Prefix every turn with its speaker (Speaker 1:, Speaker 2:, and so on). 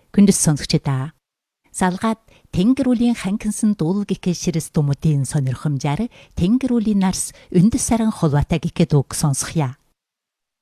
Speaker 1: Күндэс сонсогчдаа. Салгаад Тэнгэр үлийн ханкинсан дуулал гихэ ширэс думуудын сонирхомжаар Тэнгэр үлийн нарс өндөс саран холбоотой гихэ дууг сонсхъя.